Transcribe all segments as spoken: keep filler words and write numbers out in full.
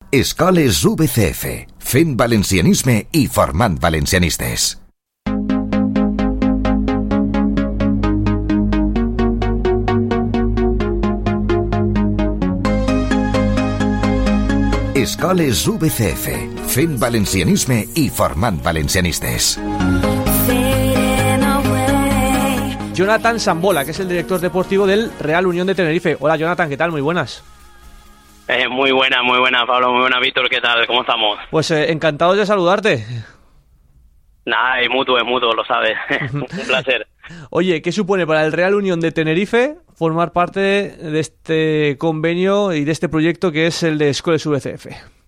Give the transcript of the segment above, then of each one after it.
Escoles V C F, fent valencianisme i formant valencianistes. Escoles V C F, fent valencianisme i formant valencianistes. Jonathan Sambola, que es el director deportivo del Real Unión de Tenerife. Hola Jonathan, ¿qué tal? Muy buenas. Eh, muy buena, muy buena, Pablo, muy buena, Víctor, ¿qué tal? ¿Cómo estamos? Pues eh, encantados de saludarte. Nada, es mutuo, es mutuo, lo sabes. Un placer. Oye, ¿qué supone para el Real Unión de Tenerife formar parte de este convenio y de este proyecto que es el de Escoles V C F?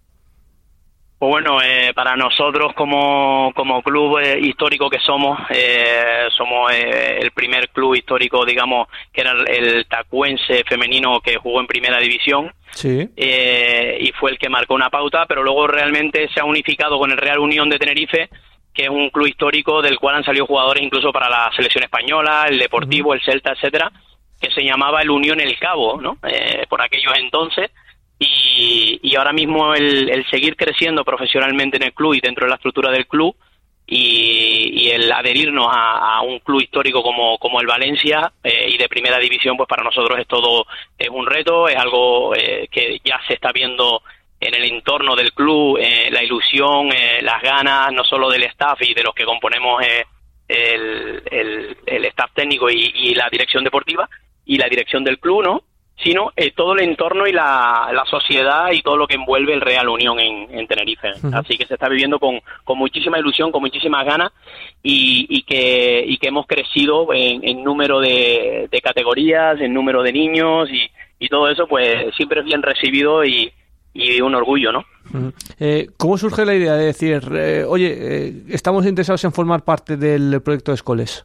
Pues bueno, eh, para nosotros como, como club eh, histórico que somos, eh, somos eh, el primer club histórico, digamos, que era el, el tacuense femenino que jugó en primera división. Sí. Eh, y fue el que marcó una pauta, pero luego realmente se ha unificado con el Real Unión de Tenerife, que es un club histórico del cual han salido jugadores incluso para la selección española, el Deportivo, uh-huh. el Celta, etcétera, que se llamaba el Unión El Cabo, ¿no? Eh, por aquellos entonces. Y, y ahora mismo el, el seguir creciendo profesionalmente en el club y dentro de la estructura del club y, y el adherirnos a, a un club histórico como, como el Valencia eh, y de primera división, pues para nosotros es todo es un reto, es algo eh, que ya se está viendo en el entorno del club, eh, la ilusión, eh, las ganas, no solo del staff y de los que componemos eh, el, el, el staff técnico y, y la dirección deportiva y la dirección del club, ¿no? Sino eh, todo el entorno y la, la sociedad y todo lo que envuelve el Real Unión en, en Tenerife. Uh-huh. Así que se está viviendo con, con muchísima ilusión, con muchísimas ganas y, y, que, y que hemos crecido en, en número de, de categorías, en número de niños y, y todo eso pues siempre es bien recibido y, y un orgullo, ¿no? Uh-huh. Eh, ¿Cómo surge la idea de decir, eh, oye, eh, estamos interesados en formar parte del proyecto de Escoles?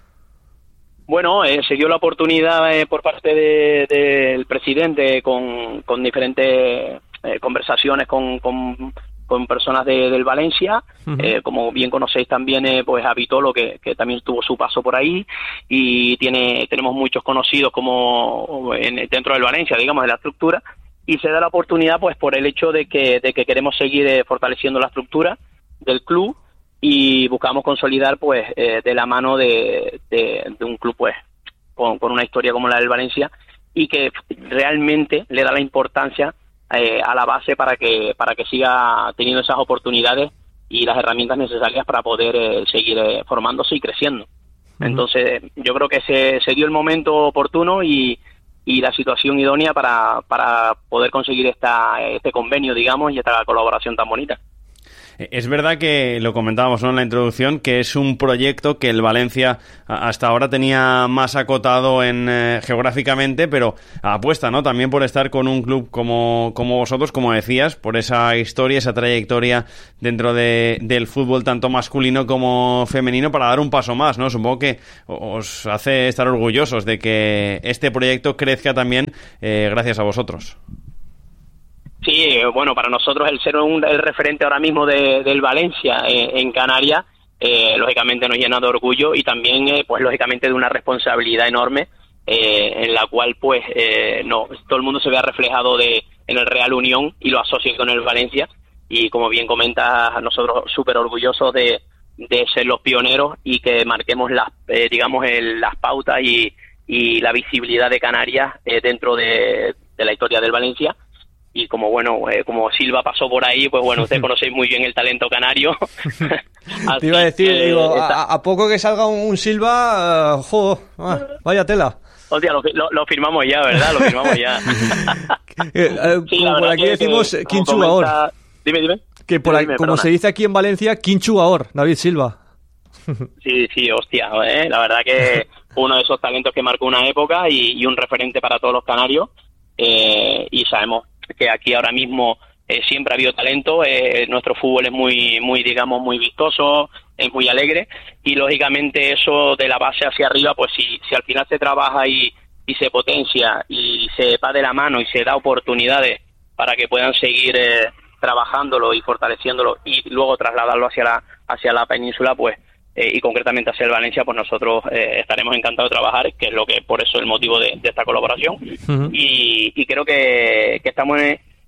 Bueno, eh, se dio la oportunidad eh, por parte del de, de presidente con, con diferentes eh, conversaciones con, con, con personas de, del Valencia. Uh-huh. Eh, como bien conocéis también, eh, pues a Vitolo, que, que también tuvo su paso por ahí, y tiene tenemos muchos conocidos como en, dentro del Valencia, digamos, de la estructura, y se da la oportunidad pues por el hecho de que, de que queremos seguir eh, fortaleciendo la estructura del club y buscamos consolidar pues eh, de la mano de, de, de un club pues con, con una historia como la del Valencia y que realmente le da la importancia eh, a la base para que para que siga teniendo esas oportunidades y las herramientas necesarias para poder eh, seguir eh, formándose y creciendo. Uh-huh. Entonces yo creo que se, se dio el momento oportuno y, y la situación idónea para, para poder conseguir esta este convenio, digamos, y esta colaboración tan bonita. Es verdad que lo comentábamos, ¿no?, en la introducción, que es un proyecto que el Valencia hasta ahora tenía más acotado en eh, geográficamente, pero apuesta, ¿no?, también por estar con un club como, como vosotros, como decías, por esa historia, esa trayectoria dentro de, del fútbol tanto masculino como femenino, para dar un paso más, ¿no? Supongo que os hace estar orgullosos de que este proyecto crezca también eh, gracias a vosotros. Sí, bueno, para nosotros el ser un, el referente ahora mismo de, del Valencia eh, en Canarias, eh, lógicamente nos llena de orgullo y también, eh, pues lógicamente de una responsabilidad enorme eh, en la cual, pues, eh, no todo el mundo se vea reflejado de en el Real Unión y lo asocie con el Valencia y, como bien comentas, nosotros súper orgullosos de, de ser los pioneros y que marquemos las, eh, digamos, el, las pautas y, y la visibilidad de Canarias eh, dentro de, de la historia del Valencia. Y como bueno, eh, como Silva pasó por ahí, pues bueno, ustedes conocéis muy bien el talento canario. Te iba a decir, que, digo, está... a, a poco que salga un, un Silva, uh, joder, ah, vaya tela. Hostia, lo, lo, lo firmamos ya, ¿verdad? Lo firmamos ya. eh, eh, sí, como por aquí que, decimos, que, Quinchugaor. Comenta... Dime, dime. Que por dime, ahí, dime, como perdona. se dice aquí en Valencia, Quinchugaor, David Silva. Sí, sí, hostia, ¿eh? La verdad que uno de esos talentos que marcó una época y, y un referente para todos los canarios. Eh, y sabemos que aquí ahora mismo eh, siempre ha habido talento, eh, nuestro fútbol es muy, muy, digamos, muy vistoso, es muy alegre, y lógicamente eso de la base hacia arriba, pues si, si al final se trabaja y, y se potencia y se va de la mano y se da oportunidades para que puedan seguir eh, trabajándolo y fortaleciéndolo y luego trasladarlo hacia la, hacia la península, pues Eh, y concretamente hacia el Valencia, pues nosotros eh, estaremos encantados de trabajar, que es lo que por eso el motivo de, de esta colaboración. Uh-huh. y, y creo que, que estamos en,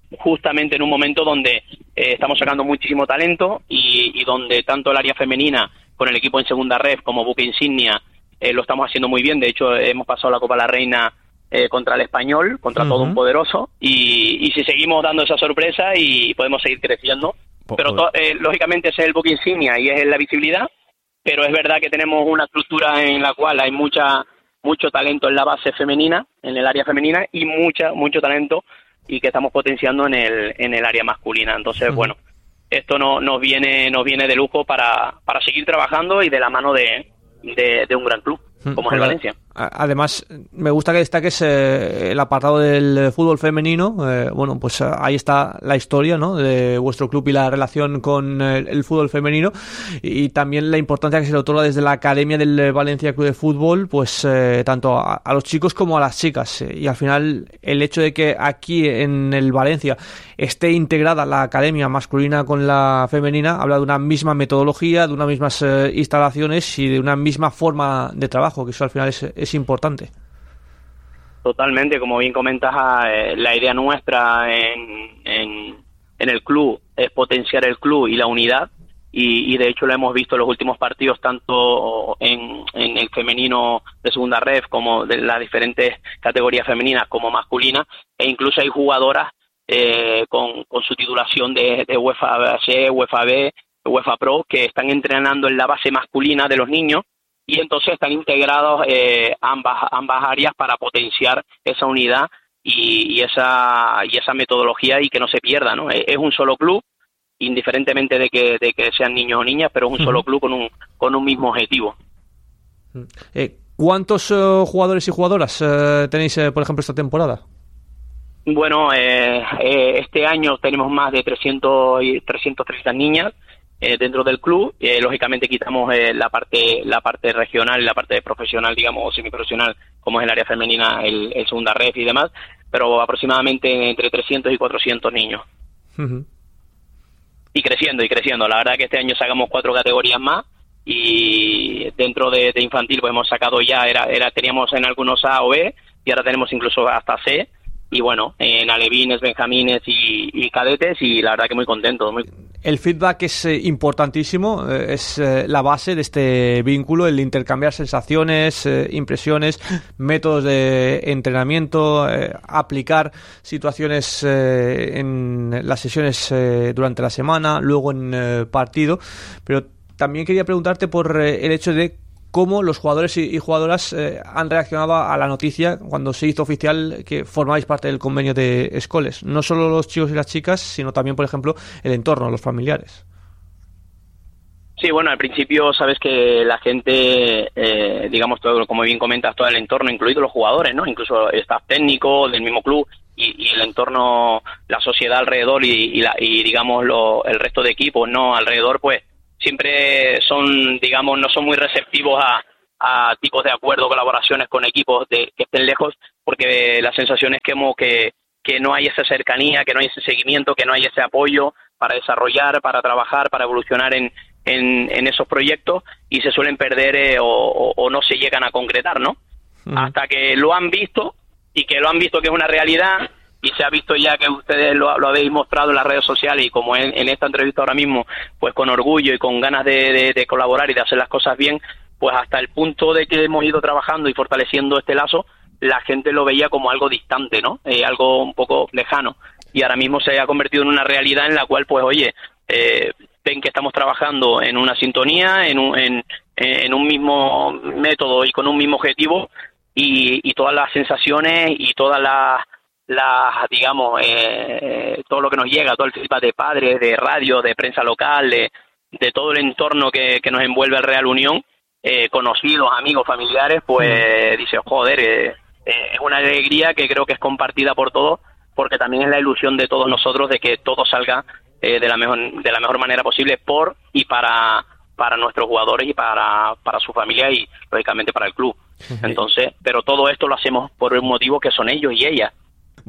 justamente en un momento donde eh, estamos sacando muchísimo talento y, y donde tanto el área femenina con el equipo en segunda ref como buque insignia eh, lo estamos haciendo muy bien. De hecho, hemos pasado la Copa de la Reina eh, contra el Español, contra uh-huh. todo un poderoso, y, y si seguimos dando esa sorpresa y podemos seguir creciendo. Pero to, eh, lógicamente ese es el buque insignia y es la visibilidad, pero es verdad que tenemos una estructura en la cual hay mucha mucho talento en la base femenina, en el área femenina, y mucha mucho talento y que estamos potenciando en el en el área masculina. Entonces, uh-huh. bueno, esto no, nos viene nos viene de lujo para, para seguir trabajando y de la mano de, de, de un gran club como es el Valencia. Además, me gusta que destaques eh, el apartado del fútbol femenino. Eh, bueno, pues ahí está la historia, ¿no?, de vuestro club y la relación con el, el fútbol femenino, y también la importancia que se le otorga desde la Academia del Valencia Club de Fútbol, pues eh, tanto a, a los chicos como a las chicas. Y al final, el hecho de que aquí en el Valencia esté integrada la academia masculina con la femenina habla de una misma metodología, de unas mismas eh, instalaciones y de una misma forma de trabajo, que eso al final es, es importante. Totalmente, como bien comentas, eh, la idea nuestra en, en, en el club es potenciar el club y la unidad, y, y de hecho lo hemos visto en los últimos partidos, tanto en, en el femenino de segunda ref como de las diferentes categorías femeninas como masculinas, e incluso hay jugadoras eh, con, con su titulación de, de UEFA C, UEFA B, UEFA Pro, que están entrenando en la base masculina de los niños, y entonces están integrados eh, ambas ambas áreas para potenciar esa unidad y, y esa y esa metodología, y que no se pierda, ¿no? Es, es un solo club, indiferentemente de que de que sean niños o niñas, pero es un uh-huh. solo club con un con un mismo objetivo. Eh, ¿Cuántos uh, jugadores y jugadoras uh, tenéis, uh, por ejemplo, esta temporada? Bueno, eh, eh, este año tenemos más de trescientos, trescientas treinta niñas Eh, dentro del club. Eh, lógicamente quitamos eh, la parte la parte regional, la parte profesional, digamos, o semiprofesional, como es el área femenina, el, el segunda ref y demás, pero aproximadamente entre trescientos y cuatrocientos niños. Uh-huh. Y creciendo, y creciendo. La verdad que este año sacamos cuatro categorías más, y dentro de, de infantil pues hemos sacado ya, era, era teníamos en algunos A o B, y ahora tenemos incluso hasta C, y bueno, en alevines, benjamines y, y cadetes, y la verdad que muy contento. Muy... El feedback es eh, importantísimo, eh, es eh, la base de este vínculo, el intercambiar sensaciones, eh, impresiones, métodos de entrenamiento, eh, aplicar situaciones eh, en las sesiones eh, durante la semana, luego en eh, partido. Pero también quería preguntarte por eh, el hecho de cómo los jugadores y, y jugadoras eh, han reaccionado a la noticia cuando se hizo oficial que formáis parte del convenio de Escoles. No solo los chicos y las chicas, sino también, por ejemplo, el entorno, los familiares. Sí, bueno, al principio sabes que la gente, eh, digamos, todo, como bien comentas, todo el entorno, incluidos los jugadores, ¿no? Incluso el staff técnico del mismo club y, y el entorno, la sociedad alrededor y, y, la, y digamos, lo, el resto de equipos, ¿no? Alrededor, pues, siempre son, digamos, no son muy receptivos a, a tipos de acuerdo, colaboraciones con equipos de, que estén lejos, porque la sensación es que, que, que no hay esa cercanía, que no hay ese seguimiento, que no hay ese apoyo para desarrollar, para trabajar, para evolucionar en, en, en esos proyectos, y se suelen perder eh, o, o, o no se llegan a concretar, ¿no? Uh-huh. Hasta que lo han visto, y que lo han visto que es una realidad, y se ha visto ya que ustedes lo, lo habéis mostrado en las redes sociales, y como en, en esta entrevista ahora mismo, pues con orgullo y con ganas de, de, de colaborar y de hacer las cosas bien, pues hasta el punto de que hemos ido trabajando y fortaleciendo este lazo, la gente lo veía como algo distante, ¿no? Eh, algo un poco lejano, y ahora mismo se ha convertido en una realidad en la cual, pues oye, eh, ven que estamos trabajando en una sintonía, en un, en, en un mismo método y con un mismo objetivo, y, y todas las sensaciones y todas las las digamos eh, todo lo que nos llega, todo el feedback de padres, de radio, de prensa local, de, de todo el entorno que, que nos envuelve el Real Unión, eh, conocidos, amigos, familiares, pues dice, joder, eh, eh, es una alegría que creo que es compartida por todos, porque también es la ilusión de todos nosotros de que todo salga eh, de la mejor de la mejor manera posible por y para para nuestros jugadores y para para su familia y lógicamente para el club. Entonces, pero todo esto lo hacemos por un motivo que son ellos y ellas.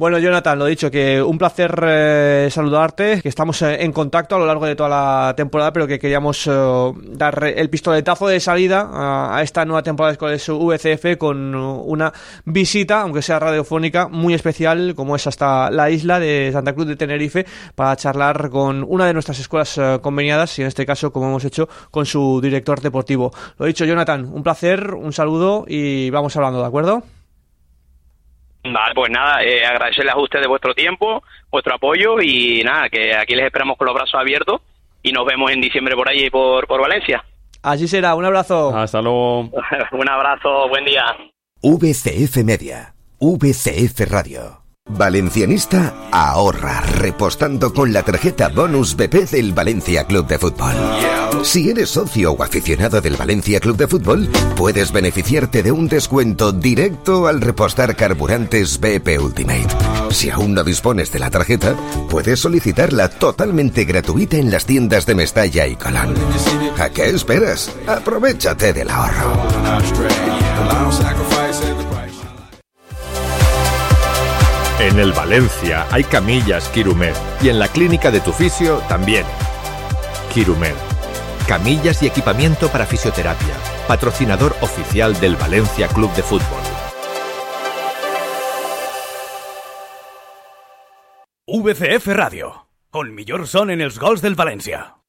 Bueno, Jonathan, lo dicho, que un placer eh, saludarte, que estamos eh, en contacto a lo largo de toda la temporada, pero que queríamos eh, dar el pistoletazo de salida a, a esta nueva temporada de Escolares V C F con una visita, aunque sea radiofónica, muy especial, como es hasta la isla de Santa Cruz de Tenerife, para charlar con una de nuestras escuelas eh, conveniadas, y en este caso, como hemos hecho, con su director deportivo. Lo dicho, Jonathan, un placer, un saludo y vamos hablando, ¿de acuerdo? Vale, pues nada, eh, agradecerles a ustedes vuestro tiempo, vuestro apoyo y nada, que aquí les esperamos con los brazos abiertos y nos vemos en diciembre por ahí por, por Valencia. Así será, un abrazo. Hasta luego. Un abrazo, buen día. V C F Media, V C F Radio. Valencianista ahorra repostando con la tarjeta Bonus B P del Valencia Club de Fútbol. Si eres socio o aficionado del Valencia Club de Fútbol, puedes beneficiarte de un descuento directo al repostar carburantes B P Ultimate. Si aún no dispones de la tarjeta, puedes solicitarla totalmente gratuita en las tiendas de Mestalla y Colón. ¿A qué esperas? Aprovechate del ahorro. En el Valencia hay camillas Quirumed y en la clínica de tu fisio también. Quirumed. Camillas y equipamiento para fisioterapia. Patrocinador oficial del Valencia Club de Fútbol. V C F Radio. El millor son en els gols del València.